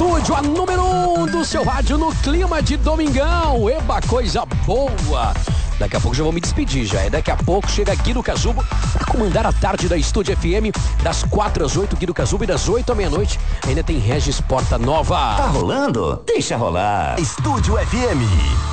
estúdio, a número 1 do seu rádio no clima de domingão. Eba, coisa boa. Daqui a pouco já vou me despedir, já. Daqui a pouco chega Guido Casubo para comandar a tarde da Estúdio FM, das 4 às 8, Guido Casubo, e das 8 à meia-noite ainda tem Regis Porta Nova. Tá rolando? Deixa rolar. Estúdio FM.